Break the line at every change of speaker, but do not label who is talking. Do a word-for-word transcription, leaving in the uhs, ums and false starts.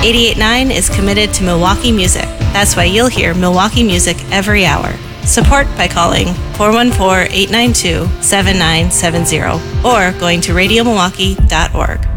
eighty-eight point nine is committed to Milwaukee music. That's why you'll hear Milwaukee music every hour. Support by calling four one four, eight nine two, seven nine seven zero or going to radio milwaukee dot org.